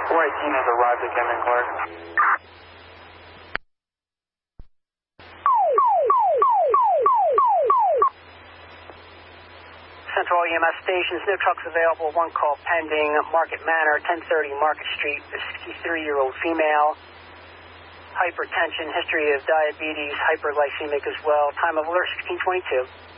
White Tina, the Roger Kevin Clark. Central EMS stations, no trucks available, one call pending, Market Manor, 1030 Market Street, a 63-year-old female, hypertension, history of diabetes, hyperglycemic as well, time of alert 1622.